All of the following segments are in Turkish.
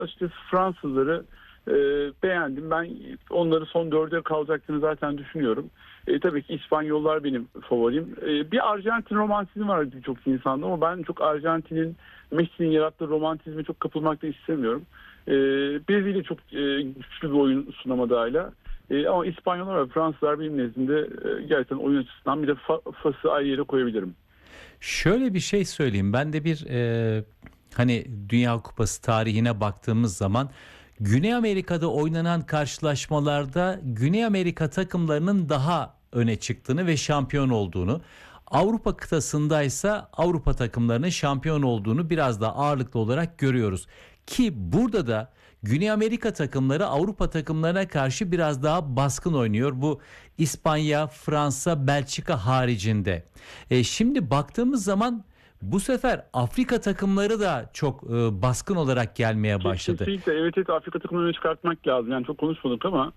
açıkçası Fransızları beğendim. Ben onları son dörde kalacaklarını zaten düşünüyorum. Tabii ki İspanyollar benim favorim. Bir Arjantin romantizmi var birçok insanda ama ben çok Arjantin'in, Messi'nin yarattığı romantizme çok kapılmak da istemiyorum. Brezilya çok güçlü bir oyun sunamadı hala. Ama İspanyollar ve Fransızlar benim nezdimde gerçekten oyun açısından bir de Fas'ı ayrı yere koyabilirim. Şöyle bir şey söyleyeyim. Ben de bir hani Dünya Kupası tarihine baktığımız zaman Güney Amerika'da oynanan karşılaşmalarda Güney Amerika takımlarının daha öne çıktığını ve şampiyon olduğunu, Avrupa kıtasındaysa Avrupa takımlarının şampiyon olduğunu biraz daha ağırlıklı olarak görüyoruz. Ki burada da Güney Amerika takımları Avrupa takımlarına karşı biraz daha baskın oynuyor. Bu İspanya, Fransa, Belçika haricinde. Şimdi baktığımız zaman bu sefer Afrika takımları da çok baskın olarak gelmeye başladı. Kesinlikle evet, Afrika takımlarını çıkartmak lazım. Yani çok konuşmadık ama.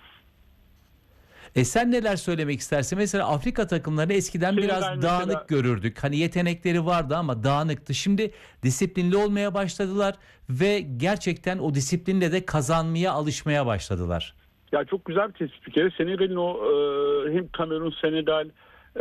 Sen neler söylemek istersin? Mesela Afrika takımlarını eskiden biraz dağınık görürdük. Hani yetenekleri vardı ama dağınıktı. Şimdi disiplinli olmaya başladılar ve gerçekten o disiplinle de kazanmaya alışmaya başladılar. Ya çok güzel bir tespit bir kere. Senegal'in o hem Kamerun, Senegal,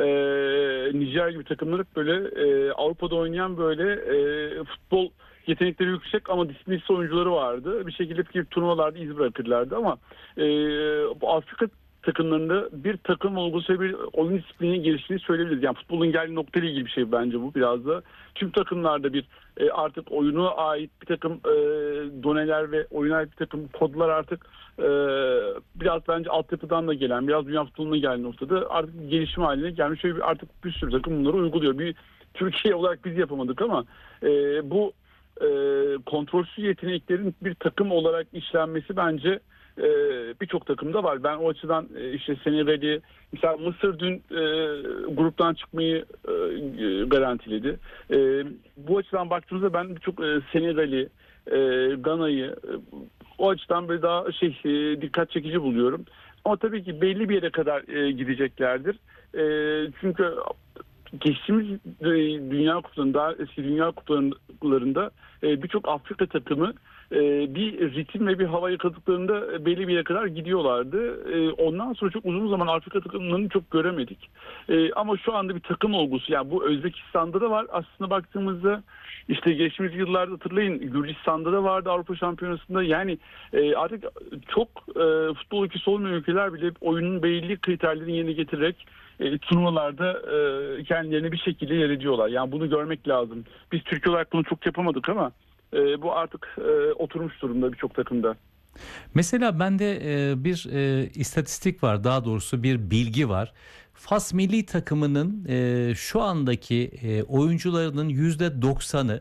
Nijer gibi takımlar hep böyle Avrupa'da oynayan böyle futbol yetenekleri yüksek ama disiplinsiz oyuncuları vardı. Bir şekilde turnuvalarda iz bırakırlardı ama bu Afrika takımlarında bir takım olgusu ve bir oyun disiplini geliştiğini söyleyebiliriz. Yani futbolun geldiği noktayla ilgili bir şey bence bu biraz da. Tüm takımlarda bir artık oyuna ait bir takım doneler ve oyuna ait bir takım kodlar artık biraz bence altyapıdan da gelen, biraz dünya futboluna gelen noktada artık bir gelişim haline gelmiş. Şöyle artık bir sürü takım bunları uyguluyor. Bir Türkiye olarak biz yapamadık ama bu kontrolsüz yeteneklerin bir takım olarak işlenmesi bence birçok takımda var. Ben o açıdan işte Senegal'i, mesela Mısır dün gruptan çıkmayı garantiledi. Bu açıdan baktığımızda ben birçok Senegal'i, Gana'yı o açıdan böyle daha dikkat çekici buluyorum. Ama tabii ki belli bir yere kadar gideceklerdir. Çünkü geçtiğimiz Dünya Kupalarında, eski Dünya Kupalarında birçok Afrika takımı bir ritim ve bir hava yakaladıklarında belli bir yere kadar gidiyorlardı. Ondan sonra çok uzun zaman Afrika takımlarını çok göremedik. Ama şu anda bir takım olgusu, yani bu Özbekistan'da da var. Aslında baktığımızda işte geçtiğimiz yıllarda hatırlayın Gürcistan'da da vardı Avrupa Şampiyonası'nda. Yani artık çok futbol ülkesi olmayan ülkeler bile oyunun belli kriterlerini yerine getirerek turnuvalarda kendilerini bir şekilde yer ediyorlar. Yani bunu görmek lazım. Biz Türkiye olarak bunu çok yapamadık ama bu artık oturmuş durumda birçok takımda. Mesela bende bir istatistik var, daha doğrusu bir bilgi var. Fas milli takımının şu andaki oyuncularının %90'ı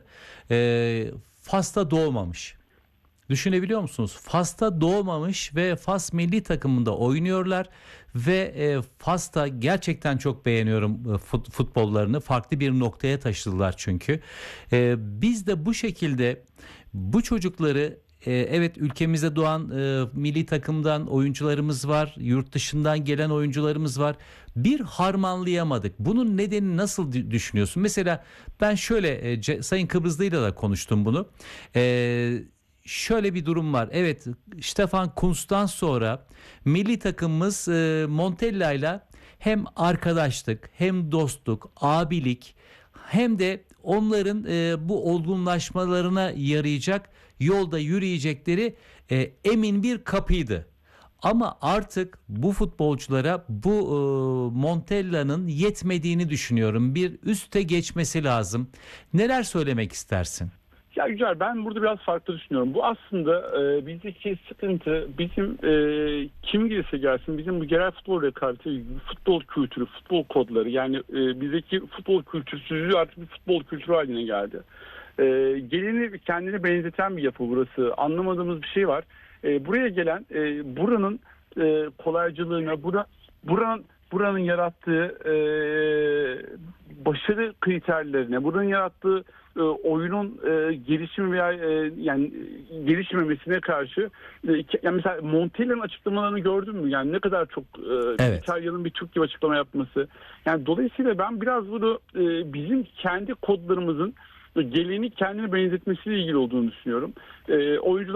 Fas'ta doğmamış. Düşünebiliyor musunuz? Fas'ta doğmamış ve Fas milli takımında oynuyorlar ve Fas'ta gerçekten çok beğeniyorum futbollarını. Farklı bir noktaya taşıdılar çünkü. Biz de bu şekilde bu çocukları, evet, ülkemizde doğan milli takımdan oyuncularımız var, yurt dışından gelen oyuncularımız var. Bir harmanlayamadık. Bunun nedeni nasıl düşünüyorsun? Mesela ben şöyle Sayın Kıbrıslı'yla da konuştum bunu. Şöyle bir durum var. Evet, Stefan Kuntz'tan sonra milli takımımız Montella'yla hem arkadaşlık, hem dostluk, abilik, hem de onların bu olgunlaşmalarına yarayacak yolda yürüyecekleri emin bir kapıydı. Ama artık bu futbolculara bu Montella'nın yetmediğini düşünüyorum. Bir üste geçmesi lazım. Neler söylemek istersin? Ya Yücel, ben burada biraz farklı düşünüyorum. Bu aslında bizdeki sıkıntı bizim kim gelirse gelsin bizim bu genel futbol rekabeti, futbol kültürü, futbol kodları, yani bizdeki futbol kültürsüzlüğü artık bir futbol kültürü haline geldi. Gelini kendine benzeten bir yapı burası. Anlamadığımız bir şey var. Buraya gelen buranın kolaycılığına, buranın yarattığı başarı kriterlerine, buranın yarattığı oyunun gelişimi veya yani gelişmemesine karşı yani mesela Montella'nın açıklamalarını gördün mü? Yani ne kadar çok Evet. İtalya'nın bir Türk gibi açıklama yapması. Yani dolayısıyla ben biraz bunu bizim kendi kodlarımızın geleneğini kendine benzetmesiyle ilgili olduğunu düşünüyorum. Oyuncular